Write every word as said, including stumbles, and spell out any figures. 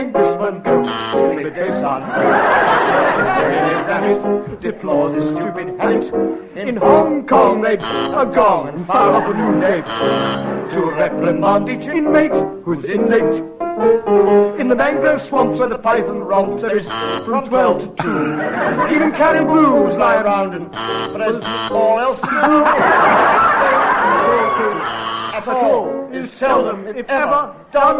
Englishman go to midday sun. Deplores his stupid habit. In Hong Kong they a gong and fire off a new date to reprimand each inmate who's in late. In the mangrove swamps where the python romps, there is from twelve to two. Even caribous lie around and there's all else to do. At all is seldom, if ever, done.